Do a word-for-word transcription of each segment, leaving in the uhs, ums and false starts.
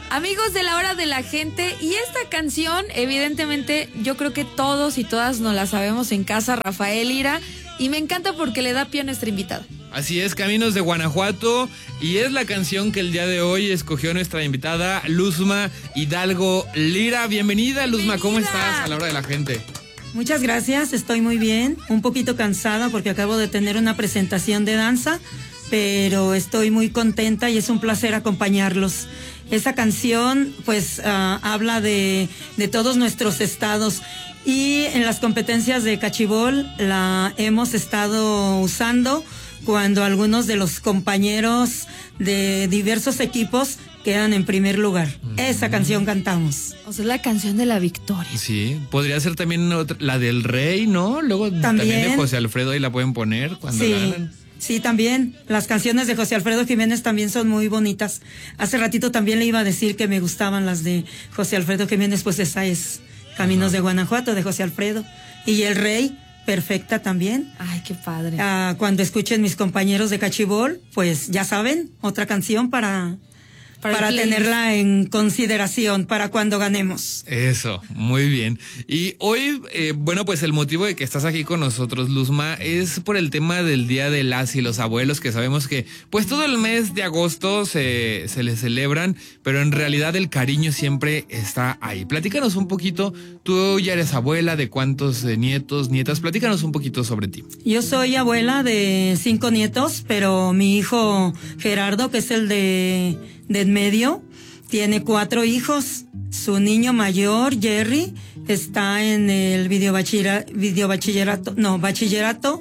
Amigos de la hora de la gente, y esta canción, evidentemente, yo creo que todos y todas nos la sabemos en casa, Rafael Lira, y me encanta porque le da pie a nuestra invitada. Así es, Caminos de Guanajuato, y es la canción que el día de hoy escogió nuestra invitada, Luzma Hidalgo Lira. Bienvenida, Luzma, Bienvenida. ¿Cómo estás a la hora de la gente? Muchas gracias, estoy muy bien, un poquito cansada porque acabo de tener una presentación de danza, pero estoy muy contenta y es un placer acompañarlos. Esa canción pues uh, habla de, de todos nuestros estados, y en las competencias de cachibol la hemos estado usando cuando algunos de los compañeros de diversos equipos quedan en primer lugar. Mm. Esa canción cantamos. O sea, es la canción de la victoria. Sí, podría ser también otra, la del Rey, ¿no? Luego también, también de José Alfredo, ahí la pueden poner cuando sí. ganan. Sí, también. Las canciones de José Alfredo Jiménez también son muy bonitas. Hace ratito también le iba a decir que me gustaban las de José Alfredo Jiménez, pues esa es Caminos Ajá. de Guanajuato, de José Alfredo. Y El Rey, perfecta también. Ay, qué padre. Ah, cuando escuchen mis compañeros de cachibol, pues ya saben, otra canción para... Para, para tenerla en consideración para cuando ganemos. Eso, muy bien. Y hoy, eh, bueno, pues el motivo de que estás aquí con nosotros, Luzma, es por el tema del Día de las y los Abuelos, que sabemos que pues todo el mes de agosto se, se les celebran, pero en realidad el cariño siempre está ahí. Platícanos un poquito, tú ya eres abuela, ¿de cuántos eh, nietos, nietas? Platícanos un poquito sobre ti. Yo soy abuela de cinco nietos, pero mi hijo Gerardo, que es el de... de en medio, tiene cuatro hijos. Su niño mayor, Jerry, está en el videobachillerato, videobachillerato, no, bachillerato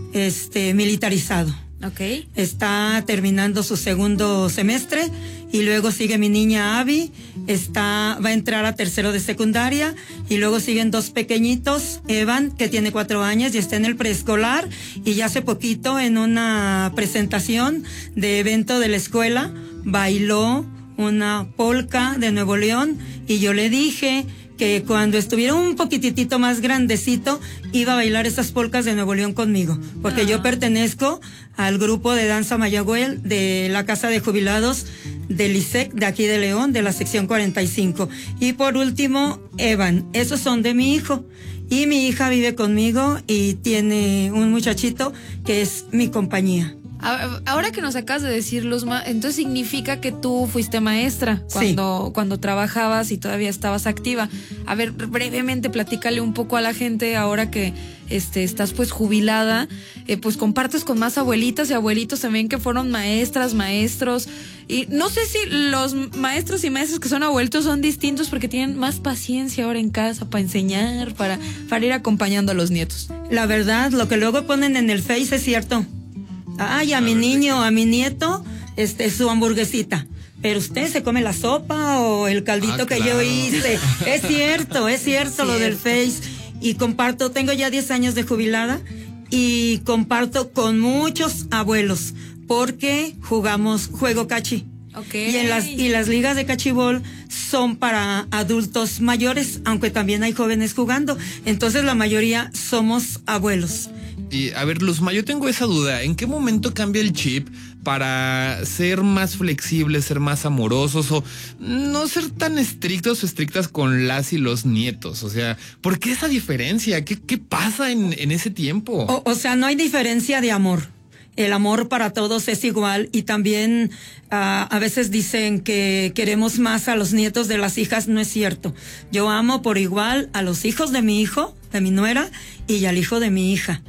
este, militarizado. Okay. Está terminando su segundo semestre, y luego sigue mi niña Abby, está, va a entrar a tercero de secundaria, y luego siguen dos pequeñitos, Evan, que tiene cuatro años y está en el preescolar, y ya hace poquito en una presentación de evento de la escuela bailó una polca de Nuevo León, y yo le dije que cuando estuviera un poquitito más grandecito iba a bailar esas polcas de Nuevo León conmigo, porque ah. yo pertenezco al grupo de danza Mayagüel de la Casa de Jubilados del I S E C de aquí de León, de la sección cuarenta y cinco. Y por último, Evan, esos son de mi hijo. Y mi hija vive conmigo y tiene un muchachito que es mi compañía. Ahora que nos acabas de decir, Luzma, entonces significa que tú fuiste maestra cuando, sí. cuando trabajabas y todavía estabas activa. A ver, brevemente platícale un poco a la gente, ahora que este, estás pues jubilada, eh, pues compartes con más abuelitas y abuelitos también que fueron maestras, maestros. Y no sé si los maestros y maestras que son abuelitos son distintos porque tienen más paciencia ahora en casa para enseñar, para, para ir acompañando a los nietos. La verdad, lo que luego ponen en el Face es cierto. Ay, a mi niño, a mi nieto, este, su hamburguesita. Pero usted se come la sopa o el caldito ah, que claro. yo hice. Es cierto, es cierto, cierto lo del Face. Y comparto, tengo ya diez años de jubilada y comparto con muchos abuelos porque jugamos juego cachi. Okay. Y en las y las ligas de cachibol son para adultos mayores, aunque también hay jóvenes jugando. Entonces la mayoría somos abuelos. Y a ver, Luzma, yo tengo esa duda. ¿En qué momento cambia el chip para ser más flexibles, ser más amorosos o no ser tan estrictos o estrictas con las y los nietos? O sea, ¿por qué esa diferencia? ¿Qué, qué pasa en, en ese tiempo? O, o sea, no hay diferencia de amor. El amor para todos es igual, y también uh, a veces dicen que queremos más a los nietos de las hijas. No es cierto. Yo amo por igual a los hijos de mi hijo, de mi nuera, y al hijo de mi hija.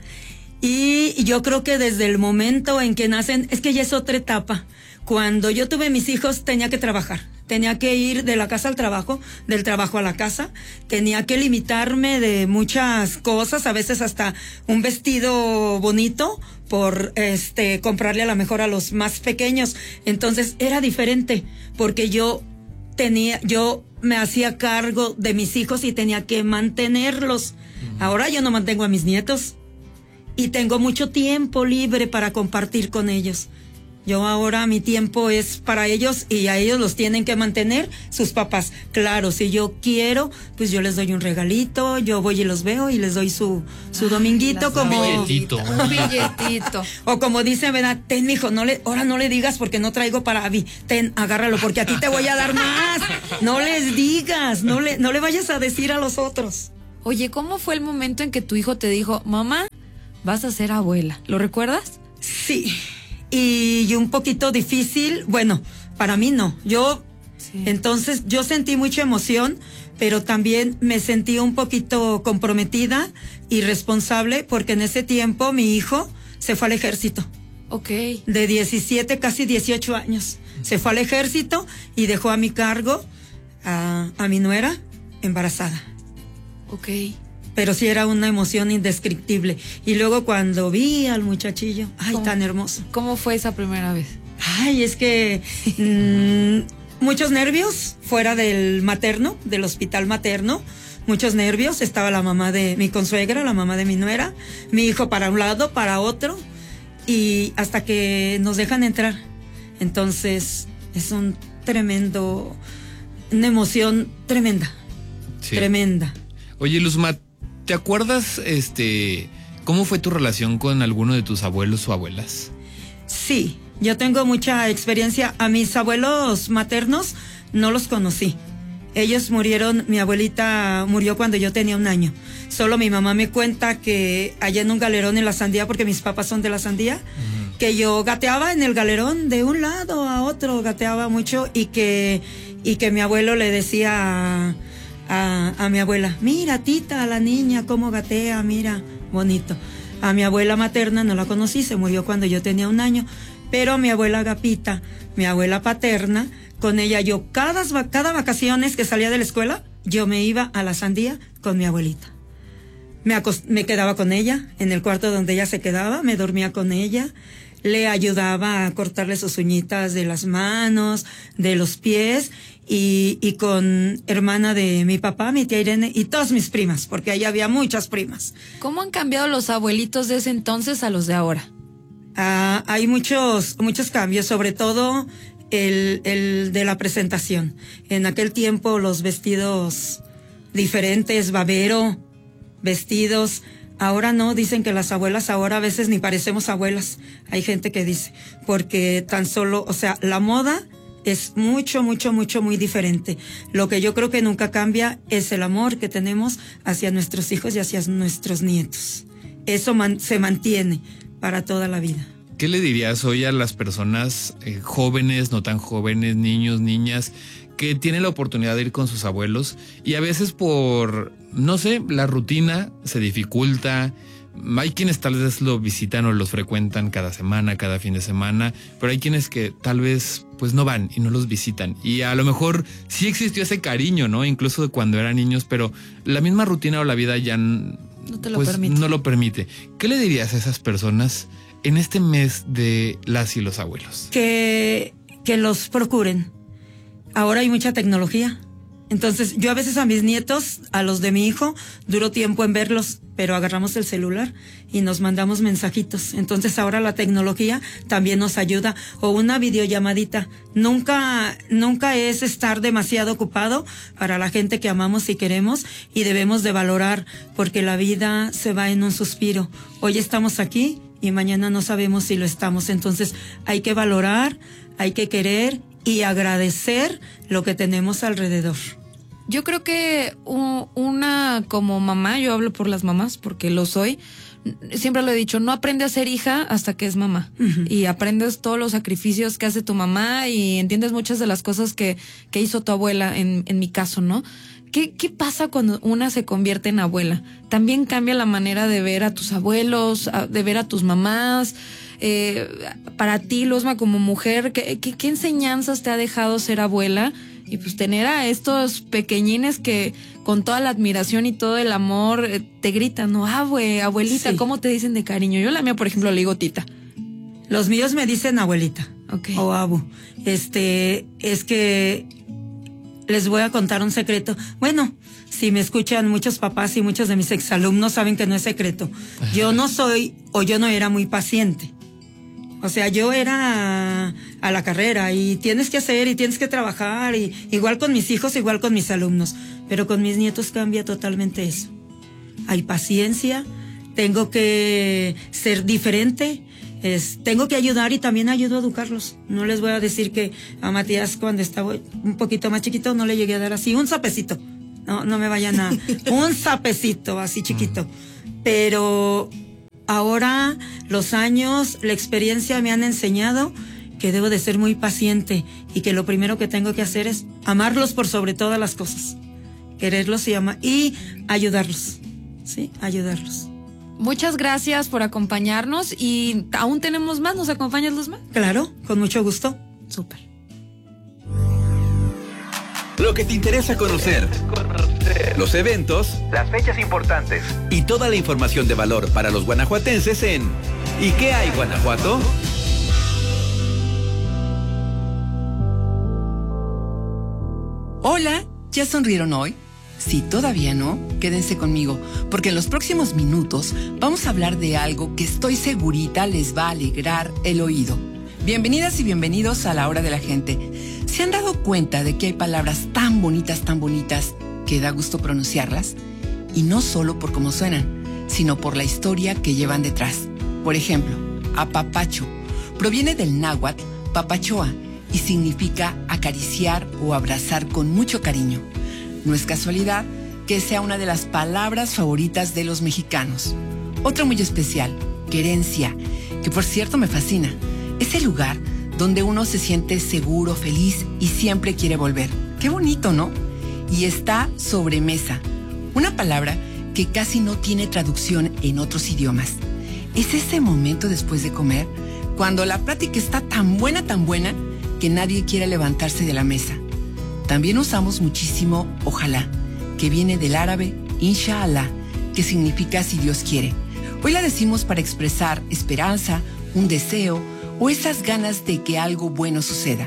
Y yo creo que desde el momento en que nacen, es que ya es otra etapa. Cuando yo tuve mis hijos tenía que trabajar, tenía que ir de la casa al trabajo, del trabajo a la casa, tenía que limitarme de muchas cosas, a veces hasta un vestido bonito por este comprarle a lo mejor a los más pequeños. Entonces era diferente, porque yo tenía, yo me hacía cargo de mis hijos y tenía que mantenerlos. Ahora yo no mantengo a mis nietos. Y tengo mucho tiempo libre para compartir con ellos. Yo ahora mi tiempo es para ellos y a ellos los tienen que mantener sus papás. Claro, si yo quiero, pues yo les doy un regalito, yo voy y los veo y les doy su, su Ay, dominguito como... Un billetito. Un billetito. O como dice, ¿verdad? Ten, mijo, no le, ahora no le digas porque no traigo para Abby. Ten, agárralo porque aquí te voy a dar más. No les digas, no le, no le vayas a decir a los otros. Oye, ¿cómo fue el momento en que tu hijo te dijo, mamá, vas a ser abuela? ¿Lo recuerdas? Sí. Y un poquito difícil, bueno, para mí no, yo, sí. Entonces yo sentí mucha emoción, pero también me sentí un poquito comprometida y responsable, porque en ese tiempo mi hijo se fue al ejército. Ok. De diecisiete, casi dieciocho años, se fue al ejército y dejó a mi cargo a, a mi nuera embarazada. Ok. Pero sí era una emoción indescriptible. Y luego cuando vi al muchachillo, ay, ¿Cómo, tan hermoso. ¿Cómo fue esa primera vez? Ay, es que mmm, muchos nervios fuera del materno, del hospital materno, muchos nervios. Estaba la mamá de mi consuegra, la mamá de mi nuera, mi hijo para un lado, para otro, y hasta que nos dejan entrar. Entonces, es un tremendo, una emoción tremenda, sí. Tremenda. Oye, Luzma, ¿te acuerdas, este, cómo fue tu relación con alguno de tus abuelos o abuelas? Sí, yo tengo mucha experiencia. A mis abuelos maternos no los conocí. Ellos murieron, mi abuelita murió cuando yo tenía un año. Solo mi mamá me cuenta que allá en un galerón en la Sandía, porque mis papás son de la Sandía, uh-huh. que yo gateaba en el galerón de un lado a otro, gateaba mucho, y que, y que mi abuelo le decía a, a, a mi abuela, mira tita, la niña cómo gatea, mira, bonito. A mi abuela materna no la conocí, se murió cuando yo tenía un año, pero mi abuela Agapita, mi abuela paterna, con ella yo cada, cada vacaciones que salía de la escuela, yo me iba a la Sandía con mi abuelita. Me, acost- me quedaba con ella en el cuarto donde ella se quedaba, me dormía con ella, le ayudaba a cortarle sus uñitas de las manos, de los pies, y, y con hermana de mi papá, mi tía Irene, y todas mis primas, porque ahí había muchas primas. ¿Cómo han cambiado los abuelitos de ese entonces a los de ahora? Ah, hay muchos, muchos cambios, sobre todo el, el de la presentación. En aquel tiempo los vestidos diferentes, babero, vestidos. Ahora no, dicen que las abuelas ahora a veces ni parecemos abuelas. Hay gente que dice, porque tan solo, o sea, la moda es mucho, mucho, mucho, muy diferente. Lo que yo creo que nunca cambia es el amor que tenemos hacia nuestros hijos y hacia nuestros nietos. Eso man, se mantiene para toda la vida. ¿Qué le dirías hoy a las personas eh, jóvenes, no tan jóvenes, niños, niñas, que tienen la oportunidad de ir con sus abuelos y a veces por, no sé, la rutina se dificulta? Hay quienes tal vez lo visitan o los frecuentan cada semana, cada fin de semana, pero hay quienes que tal vez pues no van y no los visitan. Y a lo mejor sí existió ese cariño, ¿no? Incluso de cuando eran niños, pero la misma rutina o la vida ya no, te lo pues, permite. no lo permite. ¿Qué le dirías a esas personas en este mes de las y los abuelos? Que, que los procuren. Ahora hay mucha tecnología. Entonces, yo a veces a mis nietos, a los de mi hijo, duro tiempo en verlos, pero agarramos el celular y nos mandamos mensajitos. Entonces, ahora la tecnología también nos ayuda. O una videollamadita. Nunca, nunca es estar demasiado ocupado para la gente que amamos y queremos, y debemos de valorar, porque la vida se va en un suspiro. Hoy estamos aquí y mañana no sabemos si lo estamos. Entonces, hay que valorar, hay que querer y agradecer lo que tenemos alrededor. Yo creo que una como mamá, yo hablo por las mamás porque lo soy, siempre lo he dicho, no aprende a ser hija hasta que es mamá. Uh-huh. Y aprendes todos los sacrificios que hace tu mamá y entiendes muchas de las cosas que, que hizo tu abuela, en, en mi caso, ¿no? ¿Qué, ¿Qué pasa cuando una se convierte en abuela? También cambia la manera de ver a tus abuelos, de ver a tus mamás. Eh, para ti, Luzma, como mujer, ¿qué, qué, ¿qué enseñanzas te ha dejado ser abuela? Y pues tener a estos pequeñines que con toda la admiración y todo el amor eh, te gritan, ¿no? Abue, abuelita, sí. ¿Cómo te dicen de cariño? Yo la mía, por ejemplo, le digo tita. Los míos me dicen abuelita. Okay. O abu. Este, es que les voy a contar un secreto. Bueno, si me escuchan muchos papás y muchos de mis exalumnos saben que no es secreto. Yo no soy, o yo no era muy paciente. O sea, yo era a, a la carrera y tienes que hacer y tienes que trabajar, y igual con mis hijos, igual con mis alumnos, pero con mis nietos cambia totalmente eso. Hay paciencia, tengo que ser diferente, es, tengo que ayudar y también ayudo a educarlos. No les voy a decir que a Matías cuando estaba un poquito más chiquito no le llegué a dar así un sapecito. No, no me vayan a... un sapecito así chiquito. Pero ahora los años, la experiencia me han enseñado que debo de ser muy paciente y que lo primero que tengo que hacer es amarlos por sobre todas las cosas. Quererlos y amar y ayudarlos. Sí, ayudarlos. Muchas gracias por acompañarnos y aún tenemos más. ¿Nos acompañas, Luzma? Claro, con mucho gusto. Súper. Lo que te interesa conocer, los eventos, las fechas importantes y toda la información de valor para los guanajuatenses en ¿Y qué hay, Guanajuato? Hola, ¿ya sonrieron hoy? Si todavía no, quédense conmigo, porque en los próximos minutos vamos a hablar de algo que estoy segurita les va a alegrar el oído. Bienvenidas y bienvenidos a La Hora de la Gente. ¿Se han dado cuenta de que hay palabras tan bonitas, tan bonitas, que da gusto pronunciarlas? Y no solo por cómo suenan, sino por la historia que llevan detrás. Por ejemplo, apapacho proviene del náhuatl papachoa y significa acariciar o abrazar con mucho cariño. No es casualidad que sea una de las palabras favoritas de los mexicanos. Otra muy especial, querencia, que por cierto me fascina. Es el lugar donde uno se siente seguro, feliz y siempre quiere volver. Qué bonito, ¿no? Y está sobremesa, una palabra que casi no tiene traducción en otros idiomas. Es ese momento después de comer, cuando la plática está tan buena, tan buena, que nadie quiere levantarse de la mesa. También usamos muchísimo ojalá, que viene del árabe inshallah, que significa si Dios quiere. Hoy la decimos para expresar esperanza, un deseo o esas ganas de que algo bueno suceda.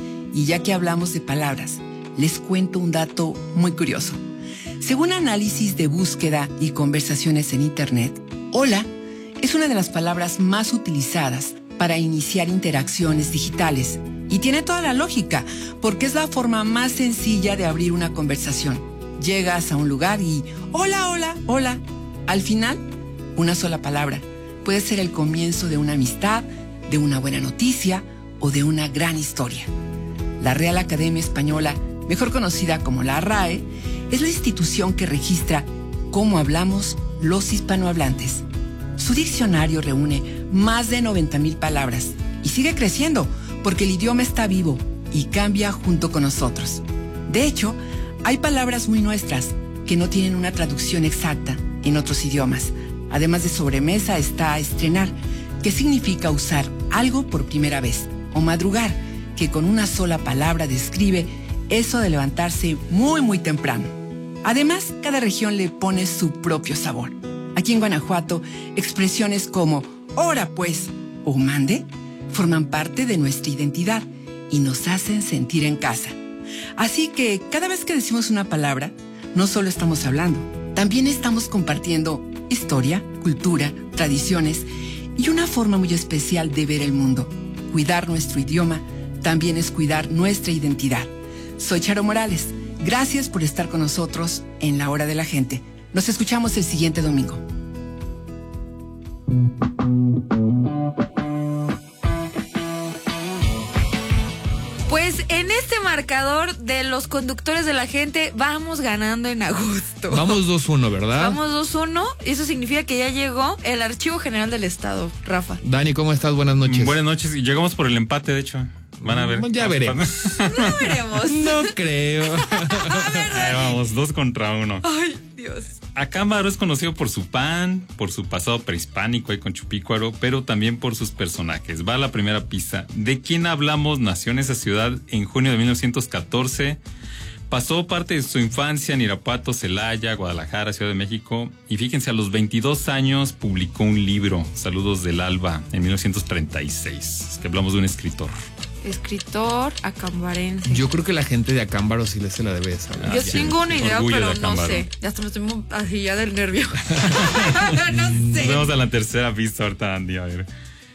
Y ya que hablamos de palabras, les cuento un dato muy curioso. Según análisis de búsqueda y conversaciones en Internet, hola es una de las palabras más utilizadas para iniciar interacciones digitales. Y tiene toda la lógica, porque es la forma más sencilla de abrir una conversación. Llegas a un lugar y hola, hola, hola. Al final, una sola palabra puede ser el comienzo de una amistad, de una buena noticia o de una gran historia. La Real Academia Española, mejor conocida como la R A E, es la institución que registra cómo hablamos los hispanohablantes. Su diccionario reúne más de noventa mil palabras y sigue creciendo, porque el idioma está vivo y cambia junto con nosotros. De hecho, hay palabras muy nuestras que no tienen una traducción exacta en otros idiomas. Además de sobremesa está estrenar, que significa usar algo por primera vez, o madrugar, que con una sola palabra describe eso de levantarse muy muy temprano. Además, cada región le pone su propio sabor. Aquí en Guanajuato, expresiones como ¡ora pues! o ¡mande! forman parte de nuestra identidad y nos hacen sentir en casa. Así que cada vez que decimos una palabra, no solo estamos hablando, también estamos compartiendo historia, cultura, tradiciones y una forma muy especial de ver el mundo. Cuidar nuestro idioma también es cuidar nuestra identidad. Soy Charo Morales. Gracias por estar con nosotros en La Hora de la Gente. Nos escuchamos el siguiente domingo. Pues en este marcador de los conductores de la gente vamos ganando en agosto. Vamos dos uno, ¿verdad? Vamos dos uno. Eso significa que ya llegó el Archivo General del Estado, Rafa. Dani, ¿cómo estás? Buenas noches. Buenas noches. Y llegamos por el empate, de hecho. Van a ver. Ya veremos. No veremos. No creo. A ver, Ahí vamos, dos contra uno. Ay, Dios. Acámbaro es conocido por su pan, por su pasado prehispánico ahí con Chupícuaro, pero también por sus personajes. Va a la primera pista. ¿De quién hablamos? Nació en esa ciudad en junio de mil novecientos catorce. Pasó parte de su infancia en Irapuato, Celaya, Guadalajara, Ciudad de México. Y fíjense, a los veintidós años publicó un libro, Saludos del Alba, en mil novecientos treinta y seis. Es que hablamos de un escritor. Escritor acambarense. Yo creo que la gente de Acámbaro sí se la debe saber. Yo sí, tengo una idea, orgullo pero de no Acámbaro. sé. Ya hasta me estoy mo- así ya del nervio. No sé. Nos vemos a la tercera pista ahorita, Andy. A ver.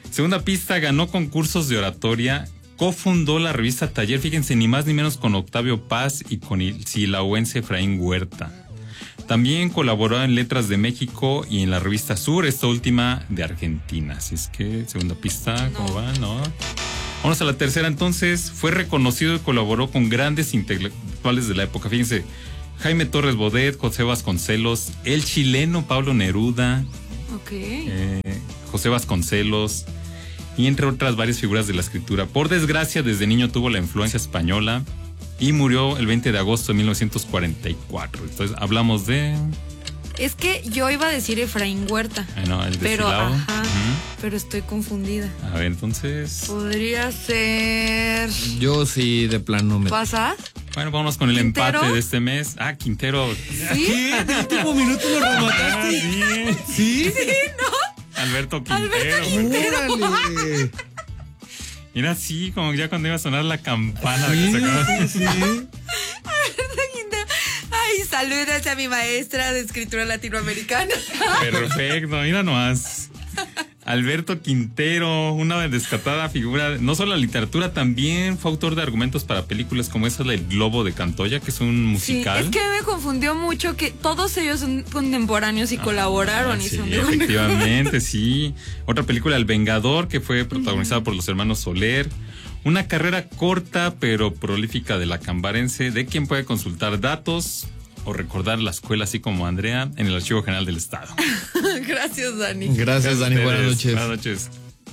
Segunda pista, ganó concursos de oratoria, cofundó la revista Taller, fíjense, ni más ni menos con Octavio Paz y con el silauense Efraín Huerta. También colaboró en Letras de México y en la revista Sur, esta última de Argentina. Así es que, segunda pista, ¿cómo va? No. Vamos a la tercera entonces. Fue reconocido y colaboró con grandes intelectuales de la época. Fíjense, Jaime Torres Bodet, José Vasconcelos, el chileno Pablo Neruda, okay. eh, José Vasconcelos, y entre otras varias figuras de la escritura. Por desgracia, desde niño tuvo la influencia española y murió el veinte de agosto de mil novecientos cuarenta y cuatro. Entonces, hablamos de... Es que yo iba a decir Efraín Huerta. Ah, no, el de pero, Silao. ajá, Uh-huh. pero estoy confundida. A ver, entonces... Podría ser... Yo sí, de plano me... ¿Pasar? Bueno, vámonos con el ¿Quintero? empate de este mes. Ah, Quintero. ¿Sí? ¿Qué? ¿De último minuto lo remataste? Ah, sí. ¿Sí? Sí, ¿no? Alberto Quintero. Alberto Quintero. ¡Órale! Mira, sí, como ya cuando iba a sonar la campana. De que Sí, se acaba. sí. Alberto Quintero. Ay, saludos a mi maestra de escritura latinoamericana. Perfecto, mira nomás. Alberto Quintero, una descartada figura, no solo en la literatura, también fue autor de argumentos para películas como esa del Globo de Cantoya, que es un musical. Sí, es que me confundió mucho que todos ellos son contemporáneos y Ah, colaboraron. sí, y son de efectivamente, sí. Otra película, El Vengador, que fue protagonizada uh-huh. por los hermanos Soler. Una carrera corta pero prolífica de la cambarense, de quien puede consultar datos o recordar la escuela, así como Andrea, en el Archivo General del Estado. Gracias, Dani. Gracias, Dani. Buenas noches. Buenas noches.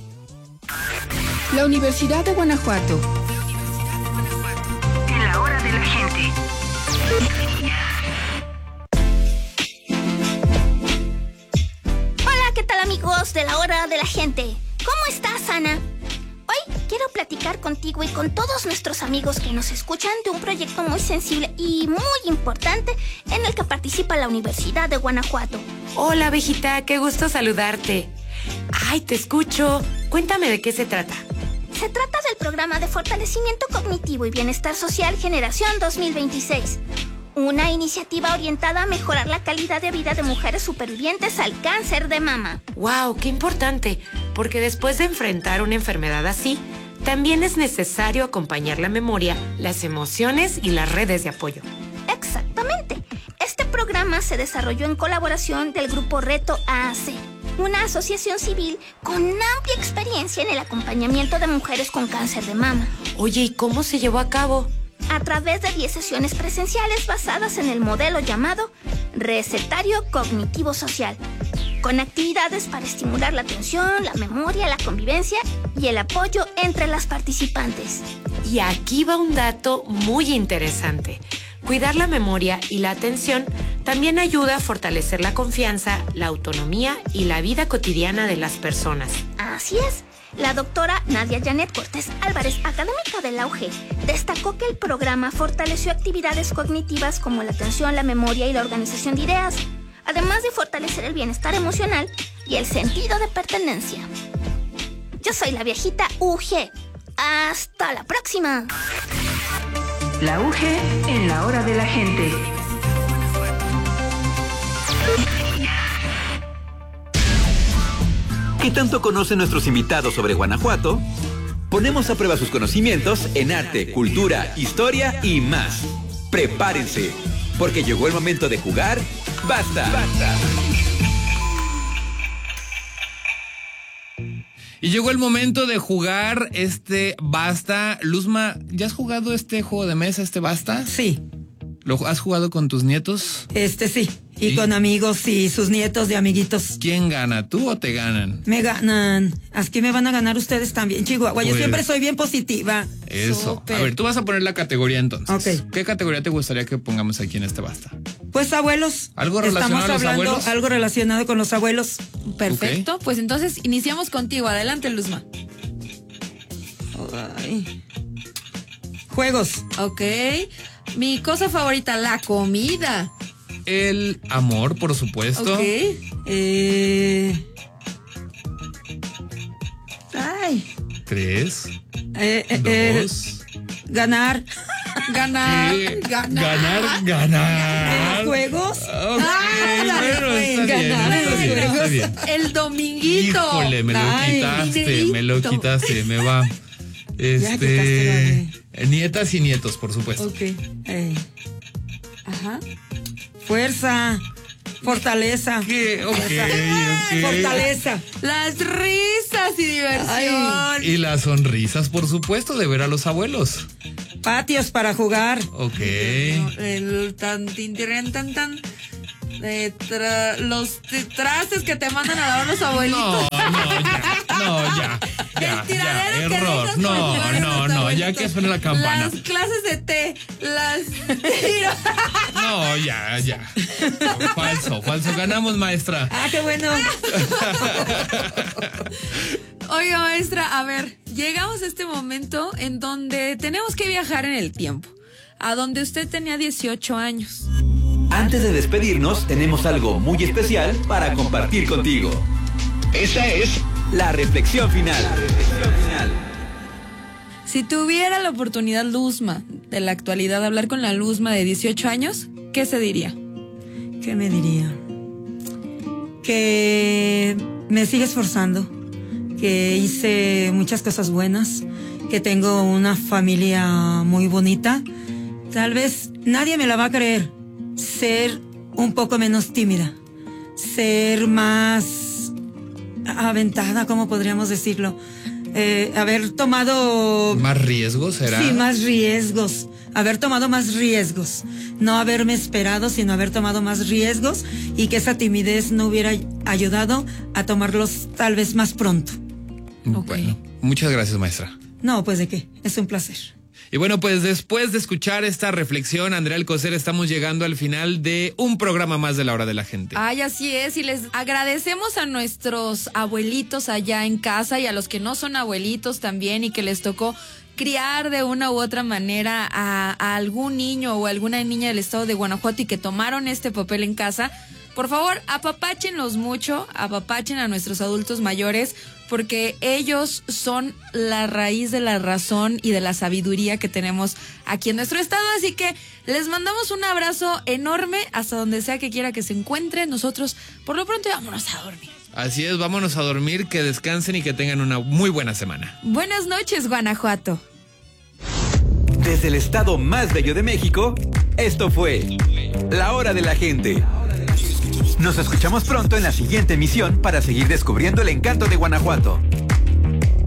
La Universidad de Guanajuato. En la hora de la gente. Hola, ¿qué tal, amigos de la hora de la gente? ¿Cómo estás, Ana? Hoy quiero platicar contigo y con todos nuestros amigos que nos escuchan de un proyecto muy sensible y muy importante en el que participa la Universidad de Guanajuato. Hola, abejita, qué gusto saludarte. Ay, te escucho. Cuéntame de qué se trata. Se trata del programa de fortalecimiento cognitivo y bienestar social Generación dos mil veintiséis. Una iniciativa orientada a mejorar la calidad de vida de mujeres supervivientes al cáncer de mama. ¡Wow! ¡Qué importante! Porque después de enfrentar una enfermedad así, también es necesario acompañar la memoria, las emociones y las redes de apoyo. Exactamente. Este programa se desarrolló en colaboración del Grupo Reto A A C, una asociación civil con amplia experiencia en el acompañamiento de mujeres con cáncer de mama. Oye, ¿y cómo se llevó a cabo? A través de diez sesiones presenciales basadas en el modelo llamado Recetario Cognitivo Social, con actividades para estimular la atención, la memoria, la convivencia y el apoyo entre las participantes. Y aquí va un dato muy interesante. Cuidar la memoria y la atención también ayuda a fortalecer la confianza, la autonomía y la vida cotidiana de las personas. Así es. La doctora Nadia Janet Cortés Álvarez, académica de la U G, destacó que el programa fortaleció actividades cognitivas como la atención, la memoria y la organización de ideas, además de fortalecer el bienestar emocional y el sentido de pertenencia. Yo soy la viejita U G. ¡Hasta la próxima! La U G en la hora de la gente. ¿Qué tanto conocen nuestros invitados sobre Guanajuato? Ponemos a prueba sus conocimientos en arte, cultura, historia y más. Prepárense, porque llegó el momento de jugar. ¡Basta! ¡Basta! Y llegó el momento de jugar este Basta. Luzma, ¿ya has jugado este juego de mesa, este Basta? Sí. ¿Lo has jugado con tus nietos? Este sí. Y ¿Sí? con amigos y sus nietos y amiguitos. ¿Quién gana, tú o te ganan? Me ganan. Aquí me van a ganar ustedes también, Chihuahua. Yo Pues, siempre soy bien positiva. Eso. Súper. A ver, tú vas a poner la categoría entonces. Ok. ¿Qué categoría te gustaría que pongamos aquí en este Basta? Pues abuelos. ¿Algo relacionado Estamos a los hablando abuelos? algo relacionado con los abuelos. Perfecto, pues entonces iniciamos contigo. Adelante, Luzma. Ay. Juegos. Ok. Mi cosa favorita, la comida. El amor, por supuesto. Ok. Eh... Ay. Tres. Eh, eh, eh, Dos. ganar. Ganar, ¿Qué? ganar. Ganar, ganar. ¿En juegos? Ok, Ah, la de bueno, está juegos. bien, Ganar está en bien, está juegos. bien. El dominguito. Híjole, me lo Ay, quitaste, me lo dinerito. quitaste, me va. Este, nietas y nietos, por supuesto. Ok. Eh. Ajá. Fuerza. Fortaleza. ¿Qué? Ok, Fuerza. ok. Fortaleza. Las risas y diversión. Y las sonrisas, por supuesto, de ver a los abuelos. Patios para jugar. Ok. El tan tin, tiran, tan tan. Eh, tra- los t- trastes que te mandan a lavar los abuelitos. No, no, ya, no, ya, ya, El tiradero ya, que error. dejas No, por llevar a no, los no, ya abuelitos. que suena la campana. Las clases de té, las... No, ya, ya. Falso, falso. Ganamos, maestra. Ah, qué bueno. Oiga, maestra, a ver, llegamos a este momento en donde tenemos que viajar en el tiempo, a donde usted tenía dieciocho años. Antes de despedirnos, tenemos algo muy especial para compartir contigo. Esa es la reflexión final. La reflexión final. Si tuviera la oportunidad Luzma de la actualidad de hablar con la Luzma de dieciocho años, ¿qué se diría? ¿Qué me diría? Que me sigue esforzando, que hice muchas cosas buenas, que tengo una familia muy bonita. Tal vez nadie me la va a creer. Ser un poco menos tímida, ser más aventada, ¿cómo podríamos decirlo? Eh, haber tomado... ¿Más riesgos será? Sí, más riesgos. Haber tomado más riesgos. No haberme esperado, sino haber tomado más riesgos y que esa timidez no hubiera ayudado a tomarlos tal vez más pronto. Bueno, muchas gracias, maestra. No, pues de qué, es un placer. Y bueno, pues después de escuchar esta reflexión, Andrea Alcocer, estamos llegando al final de un programa más de La Hora de la Gente. Ay, así es, y les agradecemos a nuestros abuelitos allá en casa y a los que no son abuelitos también y que les tocó criar de una u otra manera a, a algún niño o alguna niña del estado de Guanajuato y que tomaron este papel en casa. Por favor, apapáchenlos mucho, apapachen a nuestros adultos mayores, porque ellos son la raíz de la razón y de la sabiduría que tenemos aquí en nuestro estado. Así que les mandamos un abrazo enorme hasta donde sea que quiera que se encuentren. Nosotros, por lo pronto, vámonos a dormir. Así es, vámonos a dormir, que descansen y que tengan una muy buena semana. Buenas noches, Guanajuato. Desde el estado más bello de México, esto fue La Hora de la Gente. Nos escuchamos pronto en la siguiente emisión para seguir descubriendo el encanto de Guanajuato.